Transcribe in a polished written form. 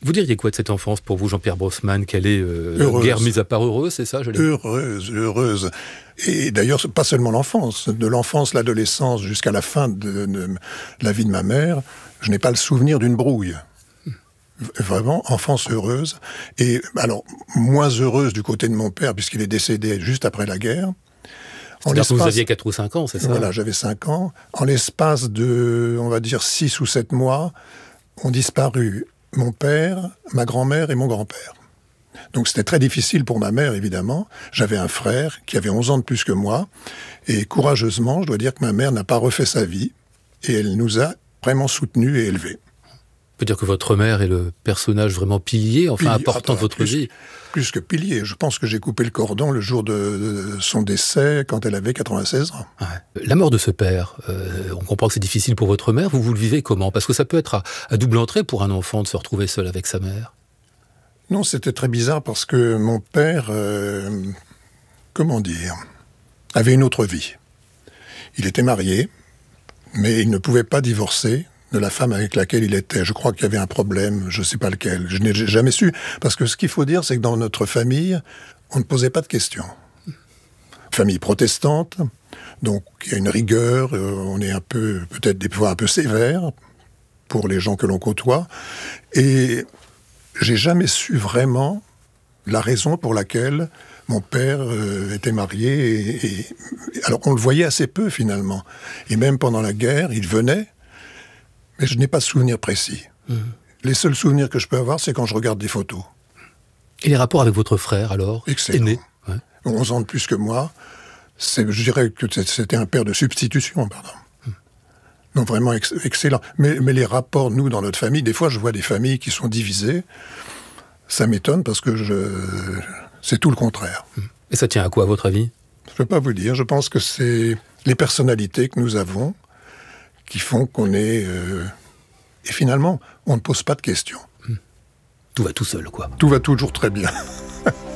Vous diriez quoi de cette enfance pour vous, Jean-Pierre Brossman? Qu'elle est, guère mise à part, heureuse, c'est ça? Heureuse. Et d'ailleurs, pas seulement l'enfance. De l'enfance, l'adolescence, jusqu'à la fin de la vie de ma mère, je n'ai pas le souvenir d'une brouille. Vraiment, enfance heureuse. Et alors, moins heureuse du côté de mon père, puisqu'il est décédé juste après la guerre. C'est-à-dire que vous aviez 4 ou 5 ans, c'est ça? Voilà, j'avais 5 ans. En l'espace de, on va dire, 6 ou 7 mois, ont disparu mon père, ma grand-mère et mon grand-père. Donc c'était très difficile pour ma mère, évidemment. J'avais un frère qui avait 11 ans de plus que moi. Et courageusement, je dois dire que ma mère n'a pas refait sa vie. Et elle nous a vraiment soutenus et élevés. On peut dire que votre mère est le personnage vraiment pilier, important de votre vie. Plus que pilier. Je pense que j'ai coupé le cordon le jour de son décès, quand elle avait 96 ans. Ouais. La mort de ce père, on comprend que c'est difficile pour votre mère. Vous le vivez comment? Parce que ça peut être à double entrée pour un enfant de se retrouver seul avec sa mère. Non, c'était très bizarre parce que mon père, avait une autre vie. Il était marié, mais il ne pouvait pas divorcer de la femme avec laquelle il était. Je crois qu'il y avait un problème, je ne sais pas lequel. Je n'ai jamais su. Parce que ce qu'il faut dire, c'est que dans notre famille, on ne posait pas de questions. Famille protestante, donc il y a une rigueur, on est peut-être des fois un peu sévère pour les gens que l'on côtoie. Et j'ai jamais su vraiment la raison pour laquelle mon père était marié. Alors on le voyait assez peu finalement. Et même pendant la guerre, il venait. Mais je n'ai pas de souvenir précis. Les seuls souvenirs que je peux avoir, c'est quand je regarde des photos. Et les rapports avec votre frère, alors? Excellent. Aîné, ouais. 11 ans de plus que moi. Je dirais que c'était un père de substitution, pardon. Donc vraiment excellent. Mais les rapports, nous, dans notre famille, des fois, je vois des familles qui sont divisées. Ça m'étonne parce que c'est tout le contraire. Et ça tient à quoi, à votre avis? Je ne peux pas vous dire. Je pense que c'est les personnalités que nous avons qui font qu'on est... Et finalement, on ne pose pas de questions. Tout va tout seul, quoi. Tout va toujours très bien.